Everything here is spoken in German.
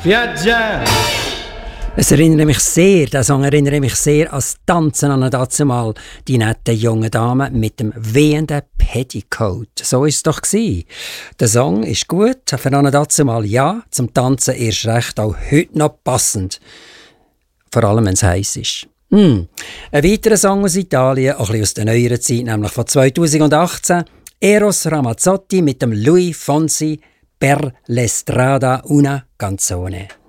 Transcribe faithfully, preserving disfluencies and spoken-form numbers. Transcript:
Viaggia! Es erinnert mich sehr, der Song erinnert mich sehr an das Tanzen an dazumal die nette junge Dame mit dem wehenden Petticoat. So ist es doch gsi. Der Song ist gut, für an dazumal ja, zum Tanzen erst recht auch heute noch passend. Vor allem, wenn es heiß ist. Hm. Ein weiterer Song aus Italien, auch ein bisschen aus der neueren Zeit, nämlich von zweitausendachtzehn. Eros Ramazzotti mit dem Luis Fonsi, Per le strada una canzone.